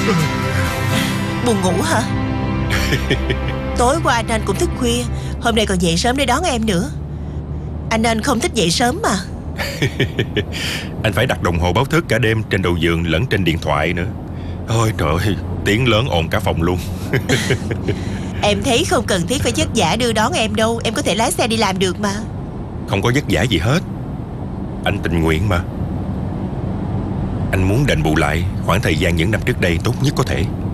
Buồn ngủ hả? Tối qua anh cũng thức khuya, hôm nay còn dậy sớm để đón em nữa. Anh không thích dậy sớm mà. Anh phải đặt đồng hồ báo thức cả đêm trên đầu giường lẫn trên điện thoại nữa. Ôi trời ơi, tiếng lớn ồn cả phòng luôn. Em thấy không cần thiết phải vất vả đưa đón em đâu. Em có thể lái xe đi làm được mà. Không có vất vả gì hết. Anh tình nguyện mà. Anh muốn đền bù lại khoảng thời gian những năm trước đây tốt nhất có thể.